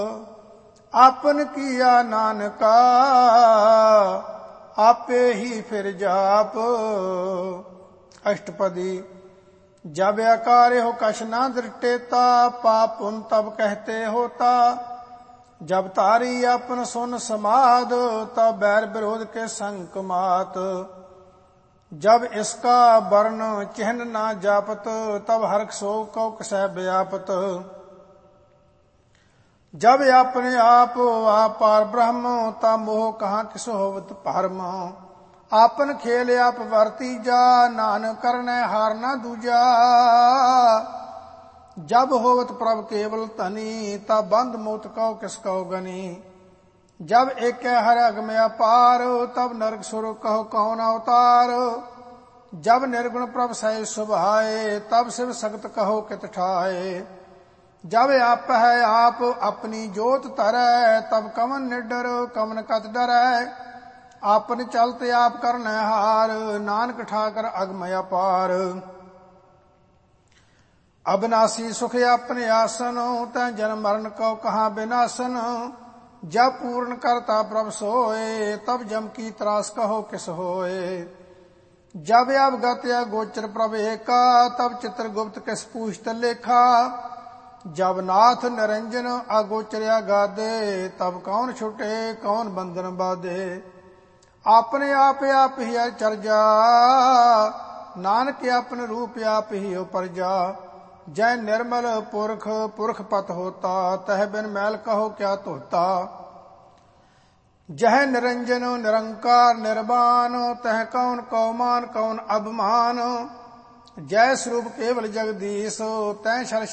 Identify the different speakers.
Speaker 1: आपन किया नानका आपे ही फिर जाप। अष्टपदी। जब आकार्य हो कश ना दृष्टेता पाप पुन तब कहते होता। जब तारी अपन सुन समाद तब बैर विरोध के संक मात। जब इसका वर्ण चिन्ह ना जापत तब हर्ष शोक कौ कसै व्यापत। जब अपने आप पार ब्रह्म तब मोह कहाँ किस होवत भरम। आपन खेल आप वर्ती जा नानक करने हार ना दूजा। जब होवत प्रभ केवल तनी तब बंद मोत कौ किस कौ गनी। जब एक हर अगम अपार तब नरक सुर कहो कौन अवतार। जब निर्गुण प्रभ सह सुभाए तब शिव सगत कहो कित ठाए। जब आप है आप अपनी जोत तरय तब कमन निडर कमन कत डरै। आपन चलते आप करन हार नानक ठाकर अगम अपार। अविनाशी सुख अपने आसन तै जन्म मरण को कहाँ विनाशन। जब पूर्ण करता प्रभ सोए तब जम की त्रास कहो किस होए। जब अवगत गोचर प्रभ एका तब चित्रगुप्त किस पूछत लेखा। जब नाथ निरंजन अगोचर्या गादे तब कौन छुटे कौन बंधन बाधे। अपने आप ही चर्जा नानक अपने रूप आप ही उपरजा। जय निर्मल पुरख पुरख पत होता तह बिन मैल कहो क्या तोता। जह निरंजन निरंकार निर्वाण तह कौन कौमान कौन अभिमान। जय स्वरूप केवल जगदीश तह